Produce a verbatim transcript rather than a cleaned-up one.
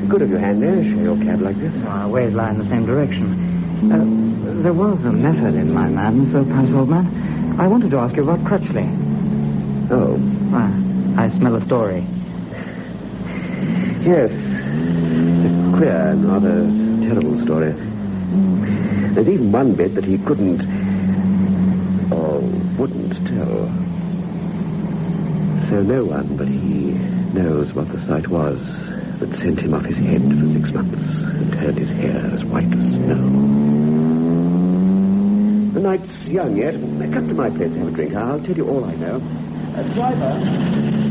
Good of you, Handy. Share your cab like this. Well, our ways lie in the same direction. Uh, there was a method in my madness, though, Price, old man. I wanted to ask you about Crutchley. Oh. Ah, I smell a story. Yes. A queer and rather terrible story. There's even one bit that he couldn't or wouldn't tell. So no one but he knows what the sight was that sent him off his head for six months and turned his hair as white as snow. The night's young yet. Come to my place to have a drink. I'll tell you all I know. Uh, driver...